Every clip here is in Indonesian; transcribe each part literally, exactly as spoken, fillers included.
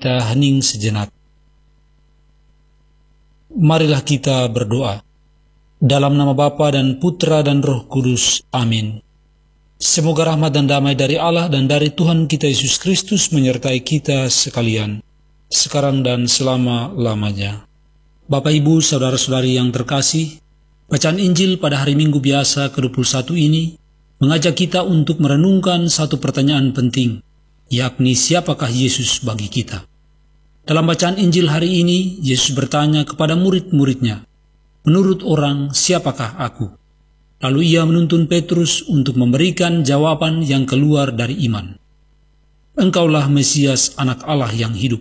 kita hening sejenak. Marilah kita berdoa. Dalam nama Bapa dan Putra dan Roh Kudus. Amin. Semoga rahmat dan damai dari Allah dan dari Tuhan kita Yesus Kristus menyertai kita sekalian, sekarang dan selama-lamanya. Bapak, Ibu, Saudara-saudari yang terkasih, bacaan Injil pada hari Minggu biasa ke dua puluh satu ini mengajak kita untuk merenungkan satu pertanyaan penting, yakni siapakah Yesus bagi kita. Dalam bacaan Injil hari ini, Yesus bertanya kepada murid-muridnya, "Menurut orang, siapakah aku?" Lalu ia menuntun Petrus untuk memberikan jawaban yang keluar dari iman. "Engkaulah Mesias, Anak Allah yang hidup."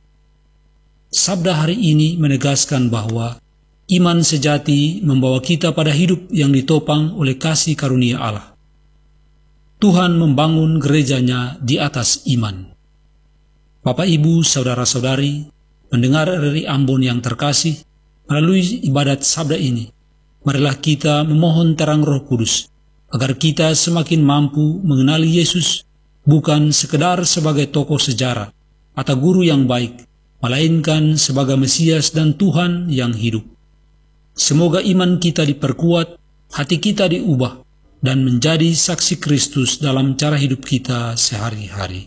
Sabda hari ini menegaskan bahwa iman sejati membawa kita pada hidup yang ditopang oleh kasih karunia Allah. Tuhan membangun gerejanya di atas iman. Bapak, Ibu, Saudara-saudari, mendengar dari Ambon yang terkasih, melalui ibadat sabda ini, marilah kita memohon terang Roh Kudus, agar kita semakin mampu mengenali Yesus bukan sekedar sebagai tokoh sejarah atau guru yang baik, melainkan sebagai Mesias dan Tuhan yang hidup. Semoga iman kita diperkuat, hati kita diubah, dan menjadi saksi Kristus dalam cara hidup kita sehari-hari.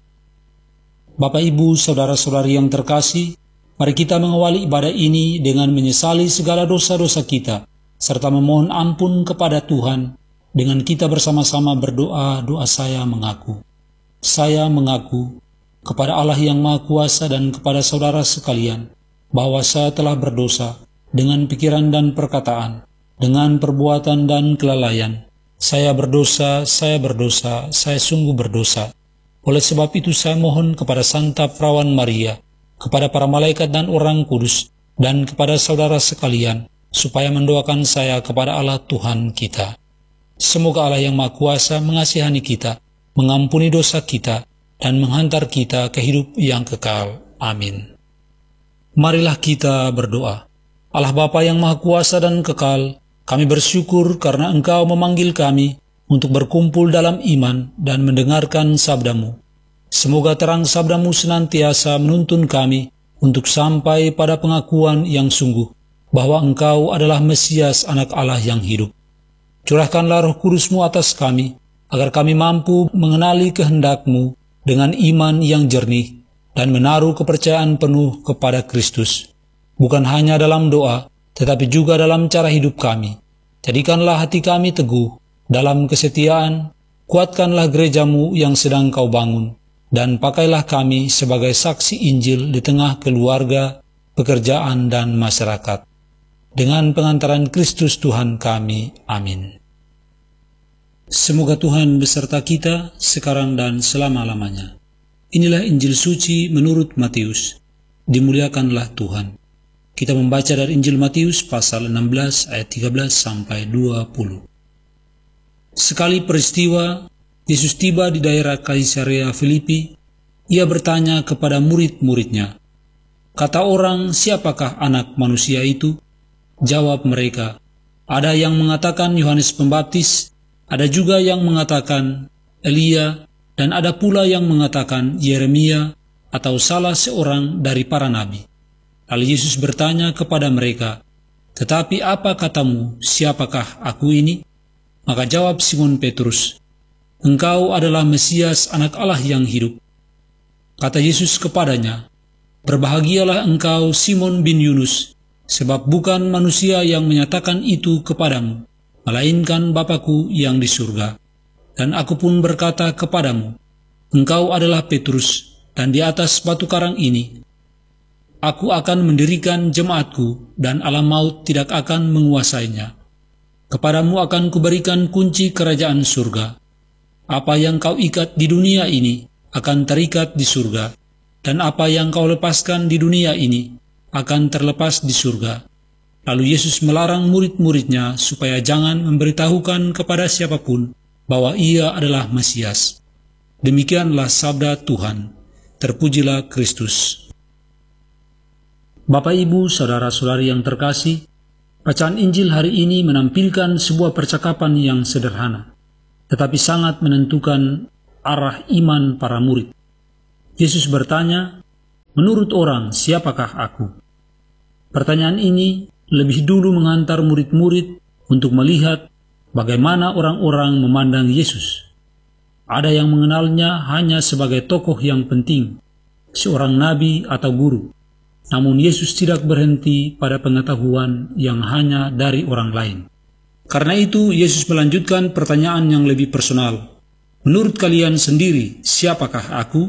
Bapak, Ibu, Saudara-saudari yang terkasih, mari kita mengawali ibadah ini dengan menyesali segala dosa-dosa kita, serta memohon ampun kepada Tuhan, dengan kita bersama-sama berdoa. Doa saya mengaku. Saya mengaku kepada Allah yang Maha Kuasa dan kepada saudara sekalian, bahwa saya telah berdosa dengan pikiran dan perkataan, dengan perbuatan dan kelalaian. Saya berdosa, saya berdosa, saya sungguh berdosa. Oleh sebab itu saya mohon kepada Santa Perawan Maria, kepada para malaikat dan orang kudus, dan kepada saudara sekalian, supaya mendoakan saya kepada Allah Tuhan kita. Semoga Allah yang Maha Kuasa mengasihani kita, mengampuni dosa kita, dan menghantar kita ke hidup yang kekal. Amin. Marilah kita berdoa. Allah Bapa yang Maha Kuasa dan kekal, kami bersyukur karena Engkau memanggil kami untuk berkumpul dalam iman dan mendengarkan sabda-Mu. Semoga terang sabda-Mu senantiasa menuntun kami untuk sampai pada pengakuan yang sungguh, bahwa Engkau adalah Mesias, Anak Allah yang hidup. Curahkanlah Roh Kudus-Mu atas kami, agar kami mampu mengenali kehendak-Mu dengan iman yang jernih, dan menaruh kepercayaan penuh kepada Kristus. Bukan hanya dalam doa, tetapi juga dalam cara hidup kami. Jadikanlah hati kami teguh dalam kesetiaan, kuatkanlah gereja-Mu yang sedang Kau bangun, dan pakailah kami sebagai saksi Injil di tengah keluarga, pekerjaan, dan masyarakat. Dengan pengantaran Kristus Tuhan kami. Amin. Semoga Tuhan beserta kita sekarang dan selama-lamanya. Inilah Injil suci menurut Matius. Dimuliakanlah Tuhan. Kita membaca dari Injil Matius pasal enam belas ayat tiga belas sampai dua puluh. Sekali peristiwa, Yesus tiba di daerah Kaisarea Filipi. Ia bertanya kepada murid-muridnya, "Kata orang, siapakah Anak Manusia itu?" Jawab mereka, "Ada yang mengatakan Yohanes Pembaptis, ada juga yang mengatakan Elia, dan ada pula yang mengatakan Yeremia atau salah seorang dari para nabi." Lalu Yesus bertanya kepada mereka, "Tetapi apa katamu, siapakah aku ini?" Maka jawab Simon Petrus, "Engkau adalah Mesias, Anak Allah yang hidup." Kata Yesus kepadanya, "Berbahagialah engkau Simon bin Yunus, sebab bukan manusia yang menyatakan itu kepadamu, melainkan Bapa-Ku yang di surga. Dan aku pun berkata kepadamu, engkau adalah Petrus, dan di atas batu karang ini aku akan mendirikan jemaat-Ku, dan alam maut tidak akan menguasainya. Kepadamu akan kuberikan kunci kerajaan surga. Apa yang kau ikat di dunia ini akan terikat di surga, dan apa yang kau lepaskan di dunia ini akan terlepas di surga." Lalu Yesus melarang murid-muridnya supaya jangan memberitahukan kepada siapapun bahwa Ia adalah Mesias. Demikianlah sabda Tuhan. Terpujilah Kristus. Bapak, Ibu, Saudara-saudari yang terkasih, bacaan Injil hari ini menampilkan sebuah percakapan yang sederhana, tetapi sangat menentukan arah iman para murid. Yesus bertanya, menurut orang, siapakah aku? Pertanyaan ini lebih dulu mengantar murid-murid untuk melihat bagaimana orang-orang memandang Yesus. Ada yang mengenalnya hanya sebagai tokoh yang penting, seorang nabi atau guru. Namun Yesus tidak berhenti pada pengetahuan yang hanya dari orang lain. Karena itu, Yesus melanjutkan pertanyaan yang lebih personal. Menurut kalian sendiri, siapakah aku?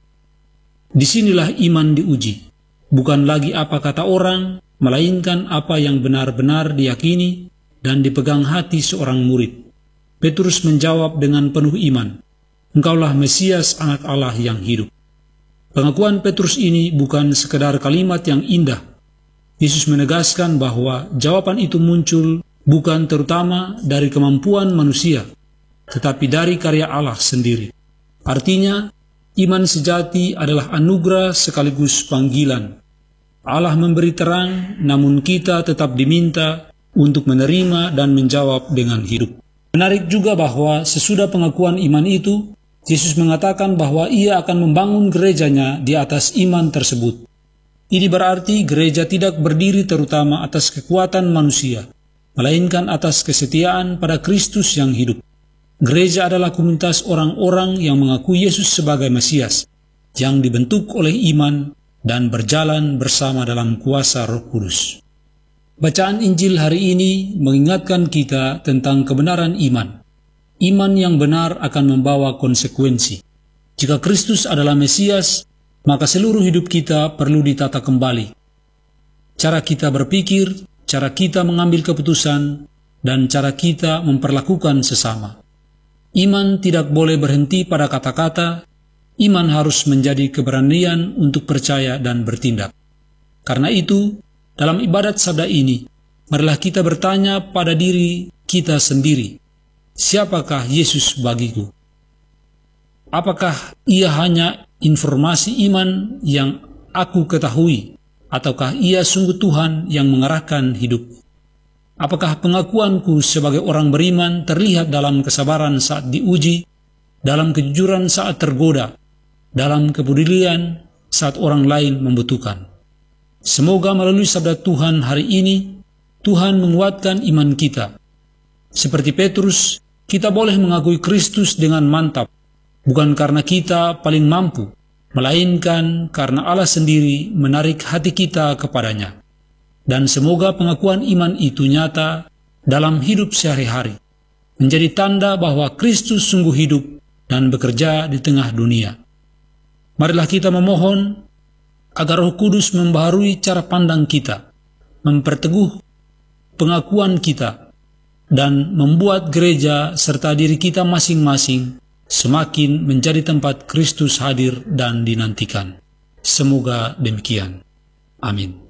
Disinilah iman diuji. Bukan lagi apa kata orang, melainkan apa yang benar-benar diyakini dan dipegang hati seorang murid. Petrus menjawab dengan penuh iman, "Engkaulah Mesias, Anak Allah yang hidup." Pengakuan Petrus ini bukan sekedar kalimat yang indah. Yesus menegaskan bahwa jawaban itu muncul bukan terutama dari kemampuan manusia, tetapi dari karya Allah sendiri. Artinya, iman sejati adalah anugerah sekaligus panggilan. Allah memberi terang, namun kita tetap diminta untuk menerima dan menjawab dengan hidup. Menarik juga bahwa sesudah pengakuan iman itu, Yesus mengatakan bahwa ia akan membangun gerejanya di atas iman tersebut. Ini berarti gereja tidak berdiri terutama atas kekuatan manusia, melainkan atas kesetiaan pada Kristus yang hidup. Gereja adalah komunitas orang-orang yang mengaku Yesus sebagai Mesias, yang dibentuk oleh iman dan berjalan bersama dalam kuasa Roh Kudus. Bacaan Injil hari ini mengingatkan kita tentang kebenaran iman. Iman yang benar akan membawa konsekuensi. Jika Kristus adalah Mesias, maka seluruh hidup kita perlu ditata kembali. Cara kita berpikir, cara kita mengambil keputusan, dan cara kita memperlakukan sesama. Iman tidak boleh berhenti pada kata-kata, iman harus menjadi keberanian untuk percaya dan bertindak. Karena itu, dalam ibadat sabda ini, marilah kita bertanya pada diri kita sendiri, siapakah Yesus bagiku? Apakah ia hanya informasi iman yang aku ketahui, ataukah ia sungguh Tuhan yang mengarahkan hidupku? Apakah pengakuanku sebagai orang beriman terlihat dalam kesabaran saat diuji, dalam kejujuran saat tergoda, dalam kepedulian saat orang lain membutuhkan? Semoga melalui sabda Tuhan hari ini, Tuhan menguatkan iman kita. Seperti Petrus, kita boleh mengakui Kristus dengan mantap, bukan karena kita paling mampu, melainkan karena Allah sendiri menarik hati kita kepadanya. Dan semoga pengakuan iman itu nyata dalam hidup sehari-hari, menjadi tanda bahwa Kristus sungguh hidup dan bekerja di tengah dunia. Marilah kita memohon agar Roh Kudus membaharui cara pandang kita, memperteguh pengakuan kita, dan membuat gereja serta diri kita masing-masing semakin menjadi tempat Kristus hadir dan dinantikan. Semoga demikian. Amin.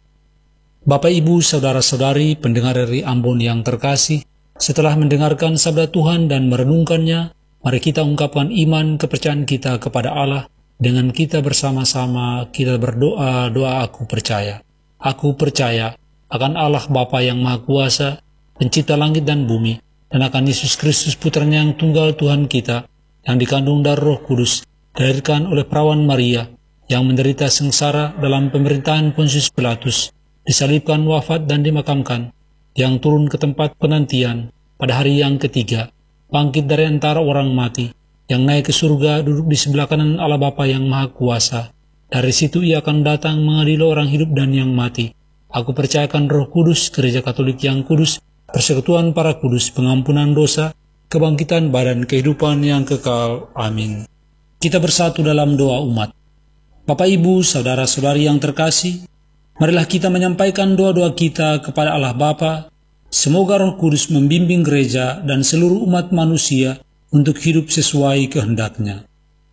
Bapak, Ibu, Saudara-saudari, pendengar dari Ambon yang terkasih, setelah mendengarkan sabda Tuhan dan merenungkannya, mari kita ungkapkan iman kepercayaan kita kepada Allah. Dengan kita bersama-sama kita berdoa, doa aku percaya. Aku percaya akan Allah Bapa yang Maha Kuasa, pencipta langit dan bumi, dan akan Yesus Kristus putranya yang tunggal Tuhan kita, yang dikandung dari Roh Kudus, dilahirkan oleh perawan Maria, yang menderita sengsara dalam pemerintahan Pontius Pilatus, disalibkan, wafat, dan dimakamkan, yang turun ke tempat penantian pada hari yang ketiga, bangkit dari antara orang mati, yang naik ke surga, duduk di sebelah kanan Allah Bapa yang Maha Kuasa. Dari situ ia akan datang mengadili orang hidup dan yang mati. Aku percayakan Roh Kudus, Gereja Katolik yang kudus, persekutuan para kudus, pengampunan dosa, kebangkitan badan, kehidupan yang kekal. Amin. Kita bersatu dalam doa umat. Bapak, Ibu, Saudara-saudari yang terkasih, marilah kita menyampaikan doa-doa kita kepada Allah Bapa. Semoga Roh Kudus membimbing gereja dan seluruh umat manusia untuk hidup sesuai kehendak-Nya.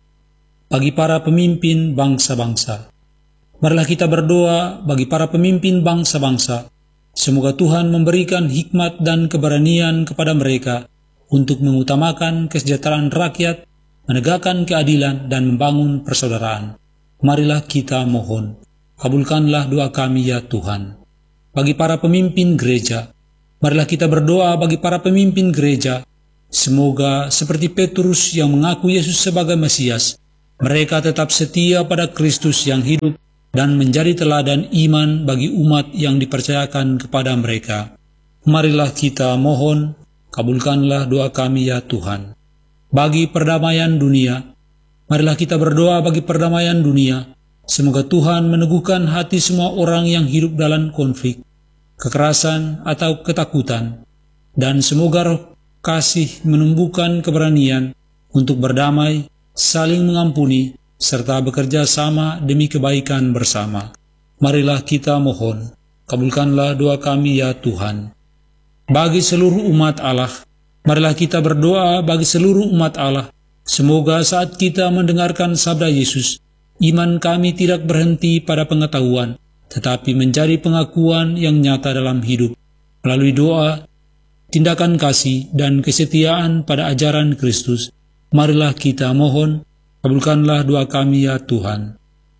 Bagi para pemimpin bangsa-bangsa, marilah kita berdoa bagi para pemimpin bangsa-bangsa. Semoga Tuhan memberikan hikmat dan keberanian kepada mereka untuk mengutamakan kesejahteraan rakyat, menegakkan keadilan, dan membangun persaudaraan. Marilah kita mohon. Kabulkanlah doa kami ya Tuhan. Bagi para pemimpin gereja, marilah kita berdoa bagi para pemimpin gereja. Semoga seperti Petrus yang mengaku Yesus sebagai Mesias, Mereka tetap setia pada Kristus yang hidup dan menjadi teladan iman bagi umat yang dipercayakan kepada mereka. Marilah kita mohon, kabulkanlah doa kami ya Tuhan. Bagi perdamaian dunia, marilah kita berdoa bagi perdamaian dunia. Semoga Tuhan meneguhkan hati semua orang yang hidup dalam konflik, kekerasan atau ketakutan, dan semoga roh kasih menumbuhkan keberanian untuk berdamai, saling mengampuni, serta bekerja sama demi kebaikan bersama. Marilah kita mohon, kabulkanlah doa kami ya Tuhan. Bagi seluruh umat Allah, marilah kita berdoa bagi seluruh umat Allah. Semoga saat kita mendengarkan sabda Yesus, iman kami tidak berhenti pada pengetahuan, tetapi menjadi pengakuan yang nyata dalam hidup. Melalui doa, tindakan kasih, dan kesetiaan pada ajaran Kristus, marilah kita mohon, kabulkanlah doa kami ya Tuhan.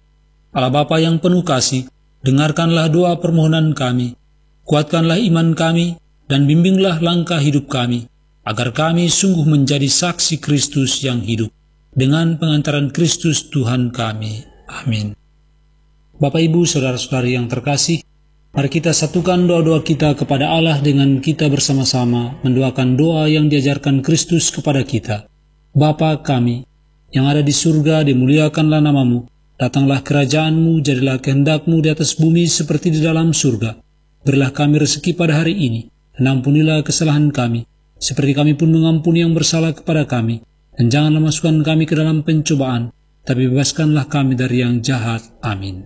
Allah Bapa yang penuh kasih, dengarkanlah doa permohonan kami, kuatkanlah iman kami, dan bimbinglah langkah hidup kami, agar kami sungguh menjadi saksi Kristus yang hidup, dengan pengantaran Kristus Tuhan kami. Amin. Bapak, Ibu, Saudara-saudari yang terkasih, mari kita satukan doa-doa kita kepada Allah dengan kita bersama-sama mendoakan doa yang diajarkan Kristus kepada kita. Bapa kami, yang ada di surga, dimuliakanlah namamu, datanglah kerajaanmu, jadilah kehendakmu di atas bumi seperti di dalam surga. Berilah kami rezeki pada hari ini, dan ampunilah kesalahan kami, seperti kami pun mengampuni yang bersalah kepada kami. Dan janganlah masukkan kami ke dalam pencobaan, tapi bebaskanlah kami dari yang jahat. Amin.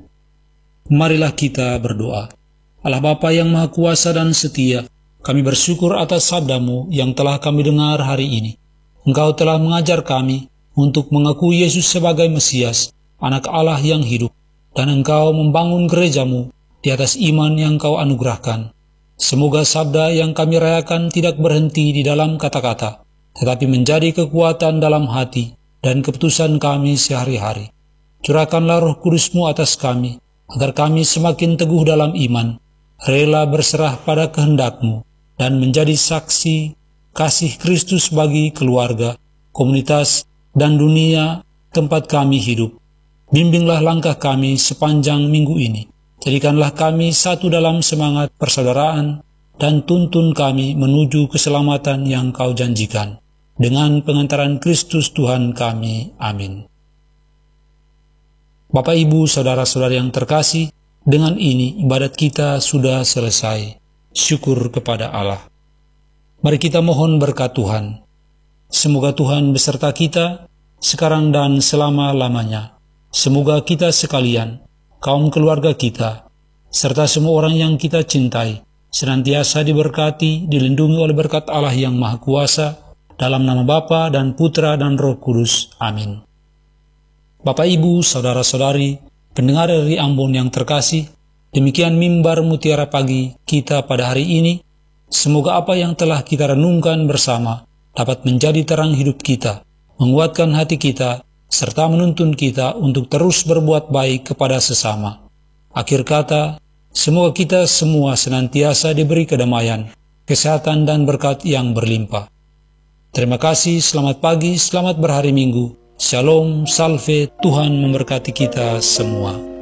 Marilah kita berdoa. Allah Bapa yang Maha Kuasa dan Setia, kami bersyukur atas sabdamu yang telah kami dengar hari ini. Engkau telah mengajar kami untuk mengakui Yesus sebagai Mesias, Anak Allah yang hidup, dan Engkau membangun gerejamu di atas iman yang Kau anugerahkan. Semoga sabda yang kami rayakan tidak berhenti di dalam kata-kata, tetapi menjadi kekuatan dalam hati dan keputusan kami sehari-hari. Curahkanlah Roh Kudus-Mu atas kami, agar kami semakin teguh dalam iman, rela berserah pada kehendak-Mu, dan menjadi saksi kasih Kristus bagi keluarga, komunitas, dan dunia tempat kami hidup. Bimbinglah langkah kami sepanjang minggu ini. Jadikanlah kami satu dalam semangat persaudaraan, dan tuntun kami menuju keselamatan yang Kau janjikan. Dengan pengantaran Kristus Tuhan kami. Amin. Bapak, Ibu, Saudara-saudari yang terkasih, dengan ini ibadat kita sudah selesai. Syukur kepada Allah. Mari kita mohon berkat Tuhan. Semoga Tuhan beserta kita, sekarang dan selama-lamanya. Semoga kita sekalian, kaum keluarga kita, serta semua orang yang kita cintai, senantiasa diberkati, dilindungi oleh berkat Allah yang Maha Kuasa, dalam nama Bapa dan Putra dan Roh Kudus. Amin. Bapak, Ibu, Saudara-saudari, pendengar dari Ambon yang terkasih, demikian mimbar Mutiara Pagi kita pada hari ini. Semoga apa yang telah kita renungkan bersama dapat menjadi terang hidup kita, menguatkan hati kita, serta menuntun kita untuk terus berbuat baik kepada sesama. Akhir kata, semoga kita semua senantiasa diberi kedamaian, kesehatan, dan berkat yang berlimpah. Terima kasih, selamat pagi, selamat berhari Minggu. Shalom, salve, Tuhan memberkati kita semua.